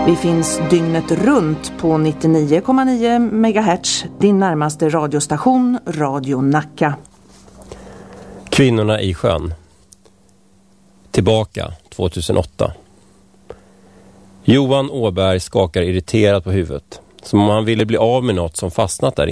Vi finns dygnet runt på 99,9 MHz, din närmaste radiostation, Radio Nacka. Kvinnorna i sjön. Tillbaka 2008. Johan Åberg skakar irriterat på huvudet, som om han ville bli av med något som fastnat där